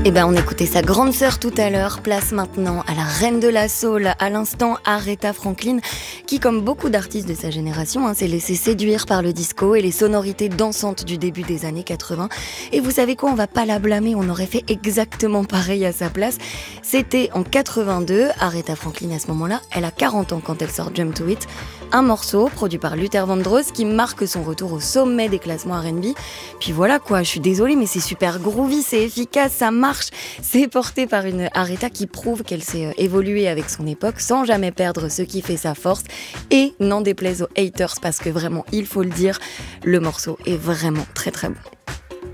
Eh ben, on écoutait sa grande sœur tout à l'heure. Place maintenant à la reine de la soul, à l'instant Aretha Franklin, qui, comme beaucoup d'artistes de sa génération, s'est laissé séduire par le disco et les sonorités dansantes du début des années 80. Et vous savez quoi, on va pas la blâmer, on aurait fait exactement pareil à sa place. C'était en 82, Aretha Franklin à ce moment-là, elle a 40 ans quand elle sort Jump to It, un morceau produit par Luther Vandross qui marque son retour au sommet des classements R&B. Puis voilà quoi, je suis désolée mais c'est super groovy, c'est efficace, ça marche. C'est porté par une Aretha qui prouve qu'elle s'est évoluée avec son époque sans jamais perdre ce qui fait sa force. Et n'en déplaise aux haters parce que vraiment, il faut le dire, le morceau est vraiment très très bon.